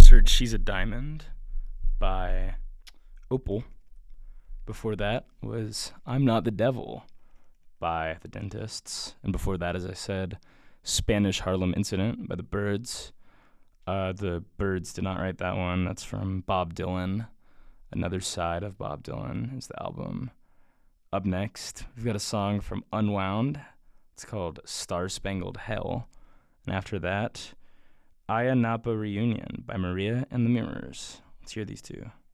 just heard She's a Diamond by Opal. Before that was I'm Not the Devil by The Dentists. And before that, as I said, Spanish Harlem Incident by The Byrds. The Byrds did not write that one. That's from Bob Dylan. Another Side of Bob Dylan is the album. Up next, we've got a song from Unwound. It's called Star Spangled Hell. And after that, Aya Napa Reunion by Maria and the Mirrors. Let's hear these two.